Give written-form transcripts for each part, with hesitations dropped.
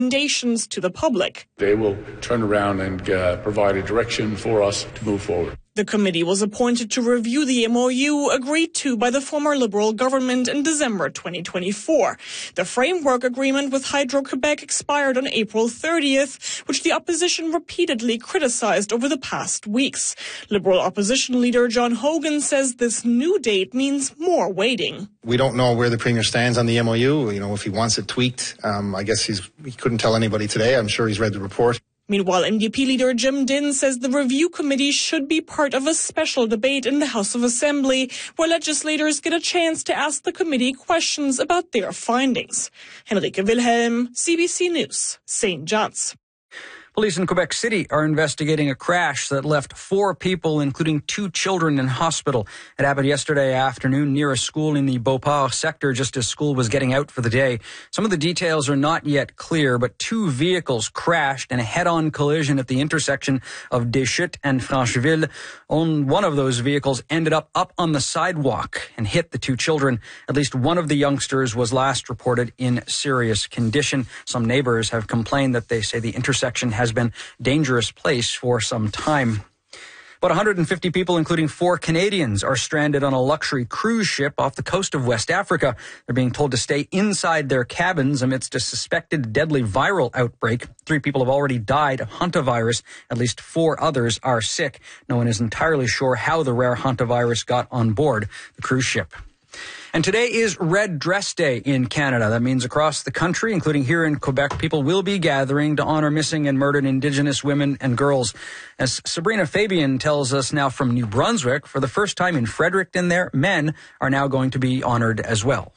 recommendations to the public. They will turn around and provide a direction for us to move forward. The committee was appointed to review the MOU agreed to by the former Liberal government in December 2024. The framework agreement with Hydro-Quebec expired on April 30th, which the opposition repeatedly criticized over the past weeks. Liberal opposition leader John Hogan says this new date means more waiting. We don't know where the Premier stands on the MOU. If he wants it tweaked, I guess he couldn't tell anybody today. I'm sure he's read the report. Meanwhile, NDP leader Jim Dinn says the review committee should be part of a special debate in the House of Assembly where legislators get a chance to ask the committee questions about their findings. Henrike Wilhelm, CBC News, St. John's. Police in Quebec City are investigating a crash that left 4 people, including 2 children, in hospital. It happened yesterday afternoon near a school in the Beauport sector just as school was getting out for the day. Some of the details are not yet clear, but 2 vehicles crashed in a head-on collision at the intersection of Deschutes and Francheville. One of those vehicles ended up on the sidewalk and hit the 2 children. At least one of the youngsters was last reported in serious condition. Some neighbors have complained that they say the intersection has been a dangerous place for some time. About 150 people, including 4 Canadians, are stranded on a luxury cruise ship off the coast of West Africa. They're being told to stay inside their cabins amidst a suspected deadly viral outbreak. 3 people have already died of hantavirus. At least 4 others are sick. No one is entirely sure how the rare hantavirus got on board the cruise ship. And today is Red Dress Day in Canada. That means across the country, including here in Quebec, people will be gathering to honor missing and murdered Indigenous women and girls. As Sabrina Fabian tells us now from New Brunswick, for the first time in Fredericton there, men are now going to be honored as well.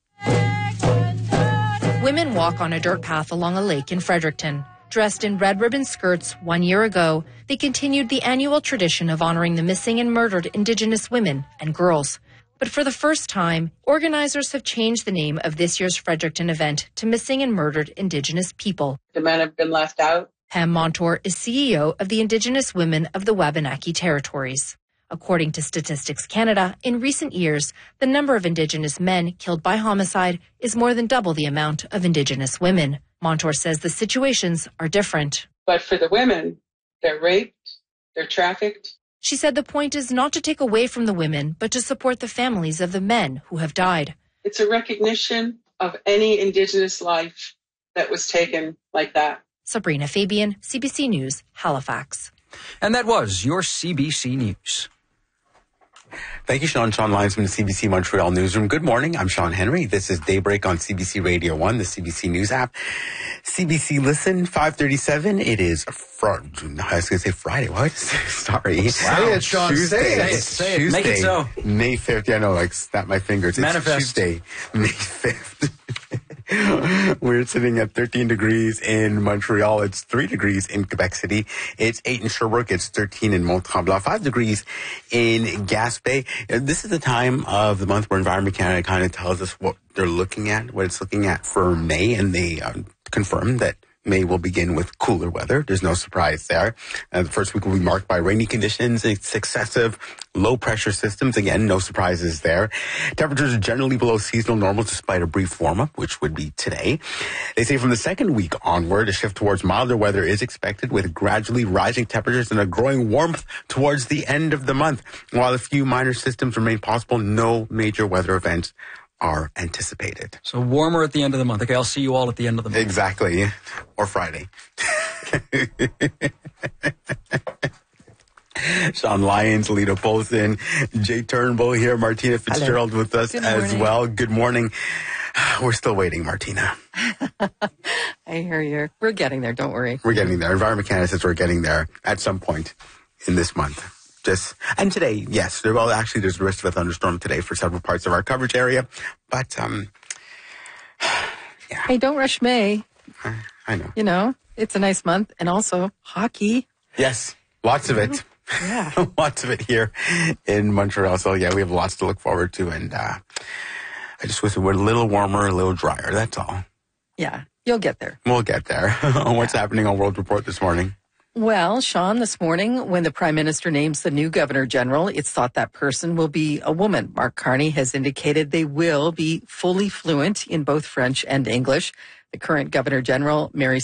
Women walk on a dirt path along a lake in Fredericton. Dressed in red ribbon skirts 1 year ago, they continued the annual tradition of honoring the missing and murdered Indigenous women and girls. But for the first time, organizers have changed the name of this year's Fredericton event to Missing and Murdered Indigenous People. The men have been left out. Pam Montour is CEO of the Indigenous Women of the Wabanaki Territories. According to Statistics Canada, in recent years, the number of Indigenous men killed by homicide is more than double the amount of Indigenous women. Montour says the situations are different. But for the women, they're raped, they're trafficked. She said the point is not to take away from the women, but to support the families of the men who have died. It's a recognition of any Indigenous life that was taken like that. Sabrina Fabian, CBC News, Halifax. And that was your CBC News. Thank you, Sean. Sean Lyons from the CBC Montreal Newsroom. Good morning. I'm Sean Henry. This is Daybreak on CBC Radio 1, the CBC News app. CBC Listen, 5:37. It is I was going to say Friday. What? Sorry. Say it, Sean. Tuesday. Say it. Tuesday, Make it so. May 5th. Yeah, no, snap my fingers. Manifest. It's Tuesday, May 5th. We're sitting at 13 degrees in Montreal. It's 3 degrees in Quebec City. It's 8 in Sherbrooke. It's 13 in Mont-Tremblant. 5 degrees in Gaspé. This is the time of the month where Environment Canada kind of tells us what they're looking at, what it's looking at for May, and they confirm that May will begin with cooler weather. There's no surprise there. The first week will be marked by rainy conditions, successive low-pressure systems. Again, no surprises there. Temperatures are generally below seasonal normals despite a brief warm-up, which would be today. They say from the second week onward, a shift towards milder weather is expected with gradually rising temperatures and a growing warmth towards the end of the month. While a few minor systems remain possible, no major weather events are anticipated. So warmer at the end of the month. Okay, I'll see you all at the end of the month. Exactly. Or Friday. Sean Lyons, Lita Polson, Jay Turnbull here, Martina Fitzgerald with us as well. Good morning. We're still waiting, Martina. I hear you. We're getting there, don't worry. We're getting there. Environment Canada says we're getting there at some point in this month. And today, yes, there's a risk of a thunderstorm today for several parts of our coverage area. But, yeah. Hey, don't rush May. I know. It's a nice month. And also hockey. Yes, lots of it. Yeah. Lots of it here in Montreal. So, yeah, we have lots to look forward to. And I just wish it were a little warmer, a little drier. That's all. Yeah, you'll get there. We'll get there. What's happening on World Report this morning? Well, Sean, this morning, when the Prime Minister names the new Governor General, it's thought that person will be a woman. Mark Carney has indicated they will be fully fluent in both French and English. The current Governor General, Mary